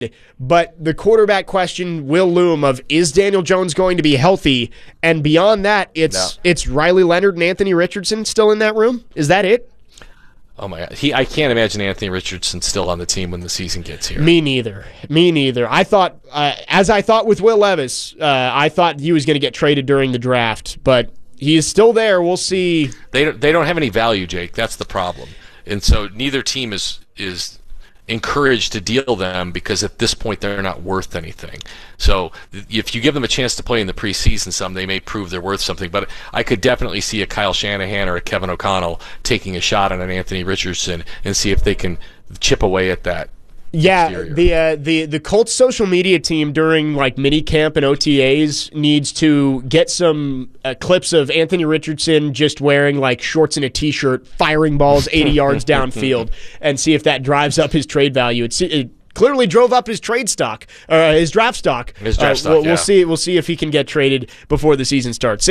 But the quarterback question will loom of, is Daniel Jones going to be healthy? And beyond that, it's Riley Leonard and Anthony Richardson still in that room? Is that it? Oh my God, I can't imagine Anthony Richardson still on the team when the season gets here. Me neither. I thought, as I thought with Will Levis, I thought he was going to get traded during the draft, but he is still there. We'll see. They don't have any value, Jake. That's the problem, and so neither team is encouraged to deal them because at this point they're not worth anything. So if you give them a chance to play in the preseason they may prove they're worth something. But I could definitely see a Kyle Shanahan or a Kevin O'Connell taking a shot on an Anthony Richardson and see if they can chip away at that. Yeah, exterior. the Colts social media team during like mini camp and OTAs needs to get some clips of Anthony Richardson just wearing like shorts and a t-shirt, firing balls 80 yards downfield, and see if that drives up his trade value. It clearly drove up his trade stock, his draft stock. We'll see if he can get traded before the season starts.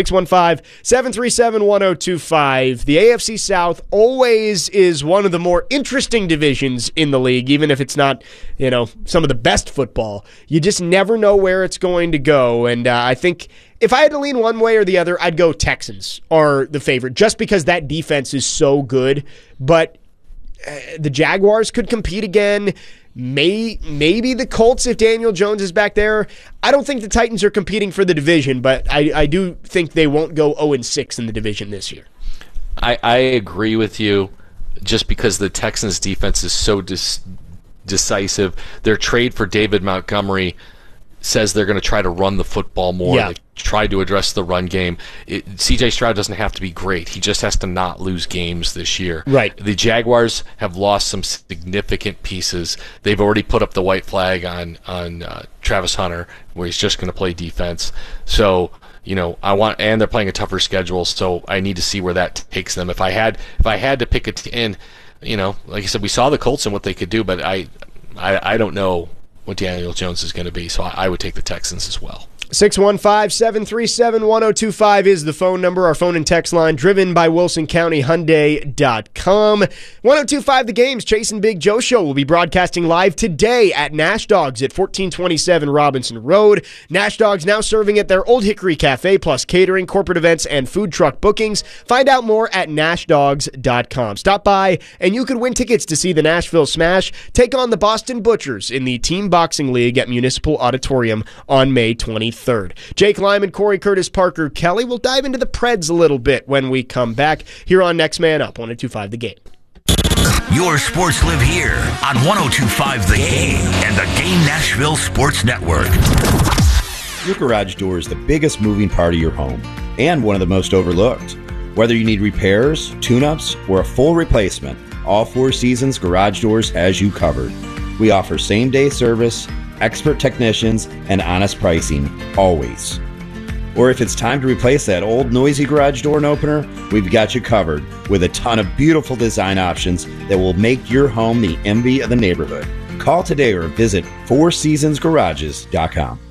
615-737-1025. The AFC South always is one of the more interesting divisions in the league, even if it's not, some of the best football. You just never know where it's going to go, and I think if I had to lean one way or the other, I'd go Texans are the favorite, just because that defense is so good. But the Jaguars could compete again. Maybe the Colts if Daniel Jones is back there. I don't think the Titans are competing for the division, but I do think they won't go 0-6 in the division this year. I agree with you just because the Texans' defense is so decisive. Their trade for David Montgomery says they're going to try to run the football more. Yeah. They try to address the run game. C.J. Stroud doesn't have to be great. He just has to not lose games this year. Right. The Jaguars have lost some significant pieces. They've already put up the white flag on Travis Hunter, where he's just going to play defense. So, and they're playing a tougher schedule, so I need to see where that takes them. If I had to pick a team, like I said, we saw the Colts and what they could do, but I don't know what Daniel Jones is going to be, so I would take the Texans as well. 615-737-1025 is the phone number, our phone and text line, driven by WilsonCountyHyundai.com. 1025 The Game's Chase and Big Joe Show will be broadcasting live today at Nash Dogs at 1427 Robinson Road. Nash Dogs now serving at their Old Hickory Cafe, plus catering, corporate events, and food truck bookings. Find out more at NashDogs.com. Stop by, and you could win tickets to see the Nashville Smash take on the Boston Butchers in the Team Boxing League at Municipal Auditorium on May 23rd. Jake Lyman, Corey Curtis, Parker Kelly. We'll dive into the Preds a little bit when we come back here on Next Man Up, 1025 The Game. Your sports live here on 1025 The Game and the Game Nashville Sports Network. Your garage door is the biggest moving part of your home and one of the most overlooked. Whether you need repairs, tune-ups, or a full replacement, all Four Seasons Garage Doors has you covered. We offer same-day service, expert technicians, and honest pricing, always. Or if it's time to replace that old noisy garage door and opener, we've got you covered with a ton of beautiful design options that will make your home the envy of the neighborhood. Call today or visit FourSeasonsGarages.com.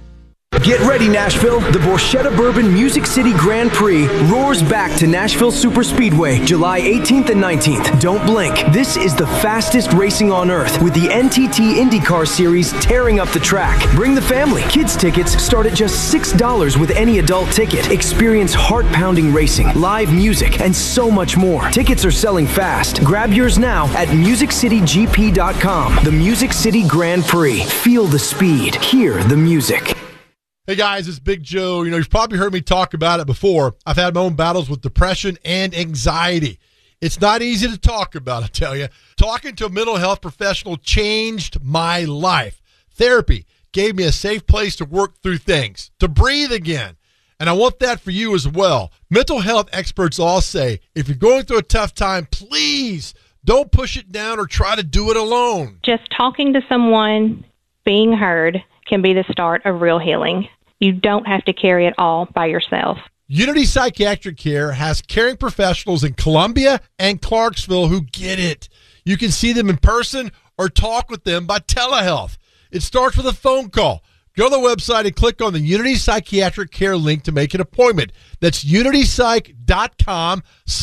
Get ready, Nashville. The Borchetta Bourbon Music City Grand Prix roars back to Nashville Superspeedway, July 18th and 19th. Don't blink. This is the fastest racing on earth, with the NTT IndyCar Series tearing up the track. Bring the family. Kids tickets start at just $6 with any adult ticket. Experience heart-pounding racing, live music, and so much more. Tickets are selling fast. Grab yours now at MusicCityGP.com. The Music City Grand Prix. Feel the speed. Hear the music. Hey guys, it's Big Joe. You've probably heard me talk about it before. I've had my own battles with depression and anxiety. It's not easy to talk about, I tell you. Talking to a mental health professional changed my life. Therapy gave me a safe place to work through things, to breathe again. And I want that for you as well. Mental health experts all say, if you're going through a tough time, please don't push it down or try to do it alone. Just talking to someone, being heard, can be the start of real healing. You don't have to carry it all by yourself. Unity Psychiatric Care has caring professionals in Columbia and Clarksville who get it. You can see them in person or talk with them by telehealth. It starts with a phone call. Go to the website and click on the Unity Psychiatric Care link to make an appointment. That's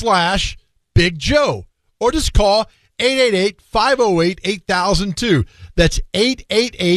unitypsych.com/Big Joe. Or just call 888-508-8002. That's 888